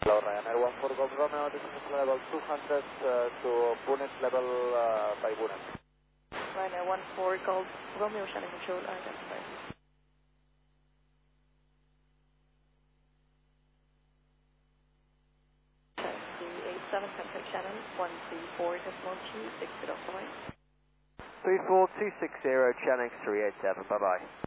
Hello, Ryanair 14 Golf Romeo, this is level 200 to Bunnet level by Bunnet. Ryanair 14 Golf Romeo, channel control identified. Taxi 87, contact channel 134.2, 60 off the line. 34260, Channel 387, bye bye.